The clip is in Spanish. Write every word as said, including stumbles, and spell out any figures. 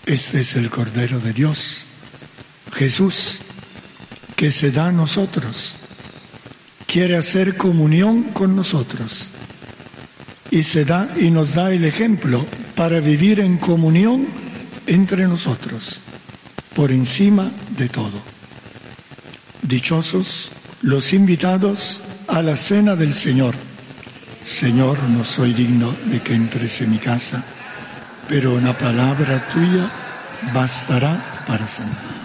Este es el Cordero de Dios, Jesús, que se da a nosotros, quiere hacer comunión con nosotros y se da y nos da el ejemplo para vivir en comunión entre nosotros, por encima de todo. Dichosos los invitados a la cena del Señor. Señor, no soy digno de que entres en mi casa, pero una palabra tuya bastará para sanar.